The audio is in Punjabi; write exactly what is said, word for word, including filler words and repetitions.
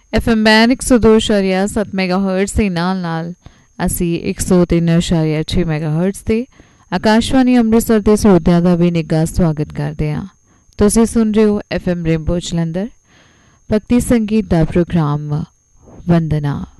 ਐਫ ਐਮ ਬੈਨ ਇੱਕ ਸੌ ਦੋ ਇਸ਼ਾਰੀਆ ਸੱਤ ਮੈਗਾ ਹਰਟਜ਼ ਦੇ ਨਾਲ ਨਾਲ ਅਸੀਂ ਇੱਕ ਸੌ ਤਿੰਨ ਇਸ਼ਾਰੀਆ ਛੇ ਮੈਗਾ ਹਰਟਜ਼ ਤੇ ਆਕਾਸ਼ਵਾਣੀ ਅੰਮ੍ਰਿਤਸਰ ਦੇ ਸਰੋਤਿਆਂ ਦਾ ਵੀ ਨਿੱਘਾ ਸਵਾਗਤ ਕਰਦੇ ਹਾਂ। ਤੁਸੀਂ ਸੁਣ ਰਹੇ ਹੋ ਐਫ ਐਮ ਰੇਨਬੋ ਜਲੰਧਰ ਭਗਤੀ ਸੰਗੀਤ ਦਾ ਪ੍ਰੋਗਰਾਮ ਵੰਦਨਾ।